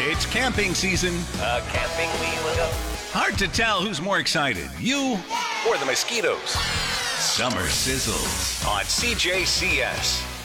It's camping season. Camping we will go. Hard to tell who's more excited, you Or the mosquitoes Summer Sizzles. on CJCS.